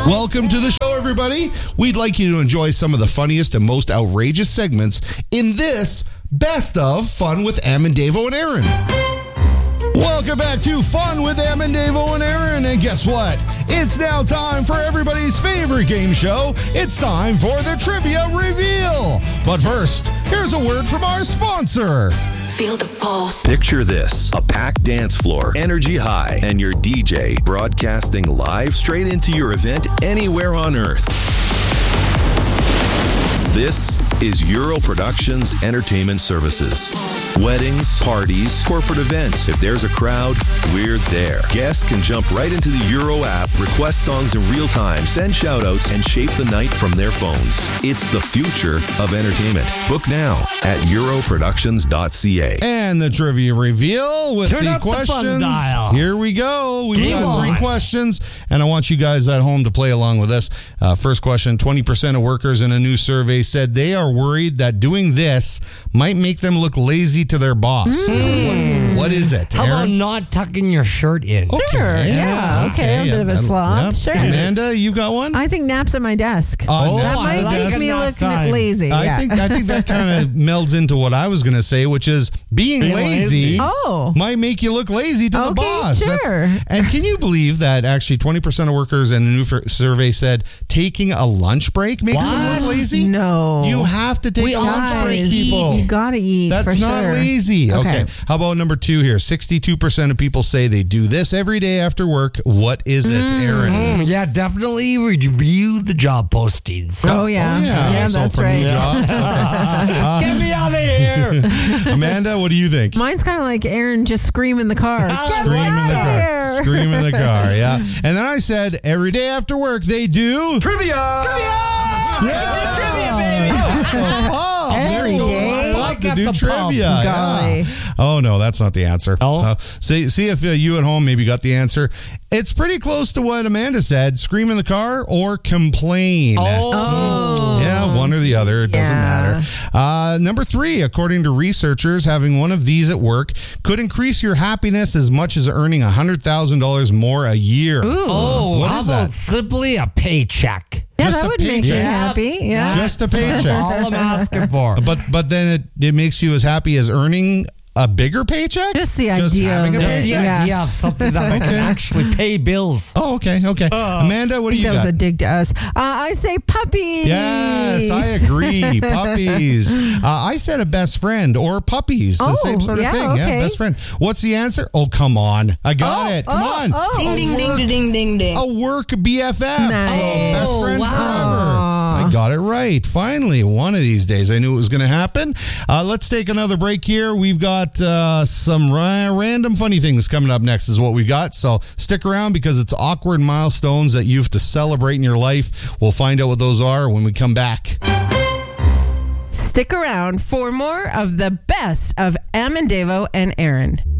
Welcome to the show, everybody. We'd like you to enjoy some of the funniest and most outrageous segments in this Best of Fun with Am and Davo and Aaron. Welcome back to Fun with Am and Davo and Aaron. And guess what? It's now time for everybody's favorite game show. It's time for the Trivia Reveal. But first, here's a word from our sponsor. Feel the pulse. Picture this, a packed dance floor, energy high, and your DJ broadcasting live straight into your event anywhere on Earth. This is Euro Productions Entertainment Services. Weddings, parties, corporate events. If there's a crowd, we're there. Guests can jump right into the Euro app, request songs in real time, send shout-outs, and shape the night from their phones. It's the future of entertainment. Book now at europroductions.ca. And the Trivia Reveal with Turn the up the fun questions. dial. Here we go. We've Game got 3 on. questions, and I want you guys at home to play along with us. First question, 20% of workers in a new survey said they are worried that doing this might make them look lazy to their boss. What is it, How about Aaron? not tucking your shirt in? Okay. Sure, yeah, okay, a bit of a slob, Yep. sure. Amanda, you got one? I think naps at my desk. Oh, that I might like make a me nap look time. lazy. I think that kind of melds into what I was going to say, which is being lazy Oh. might make you look lazy to the Okay, boss. sure. And can you believe that actually 20% of workers in a new survey said taking a lunch break makes them What? look lazy? No. You have to take We a all lunch gotta break, eat. people. You gotta eat. That's for not sure. lazy. Okay. Okay. How about number 2 here? 62% of people say they do this every day after work. What is it, Aaron? Yeah, definitely review the job postings. Oh yeah, yeah, So that's for new right. jobs, okay. Get me out of here. Amanda, what do you think? Mine's kind of like Aaron just scream in the car. Get Scream me in out the of car. here. Scream in the car, yeah. And then I said every day after work they do Trivia! Every day. Pop to At do the trivia. pub. Yeah. Golly. Oh no, that's not the answer. Oh? See if you at home maybe got the answer. It's pretty close to what Amanda said. Scream in the car or complain. Oh. Yeah, one or the other. It doesn't Yeah. matter. Number 3, according to researchers, having one of these at work could increase your happiness as much as earning $100,000 more a year. Oh, What how is about that? simply a paycheck? Yeah, Just that a would make you paycheck. happy. Yeah. Just a paycheck. All I'm asking for. But then it makes you as happy as earning a bigger paycheck? Just the idea having a of it. Just the paycheck? Yeah. idea of something that I can actually pay bills. Oh, okay. Amanda, what do I think you that was got? a dig to us. I say puppies. Yes, I agree. Puppies. I said a best friend or puppies. The Oh, same sort of yeah, thing. Yeah, okay. best friend. What's the answer? Oh, come on. I got it. Come on. Ding, ding, ding, ding, ding, ding. A work BFF. Nice. So best friend wow. forever. I got it right. Finally, one of these days I knew it was going to happen. Let's take another break here. We've got some random funny things coming up next is what we got. So stick around because it's awkward milestones that you have to celebrate in your life. We'll find out what those are when we come back. Stick around for more of the best of Am and Davo and Aaron.